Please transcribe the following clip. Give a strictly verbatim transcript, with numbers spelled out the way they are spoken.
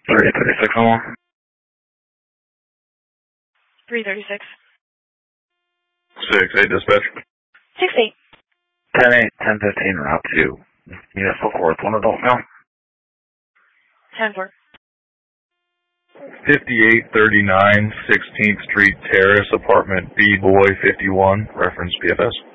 three thirty-six on one. three thirty-six. six eight dispatch. six eight. ten eight, ten fifteen, route two. Municipal Court, one adult male. ten four. fifty-eight thirty-nine sixteenth Street Terrace, apartment B, boy fifty-one, reference B F S.